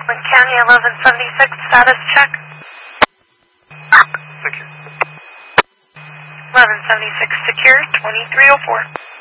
Oakland County 1176, status check. Thank you. 1176 secure, 2304.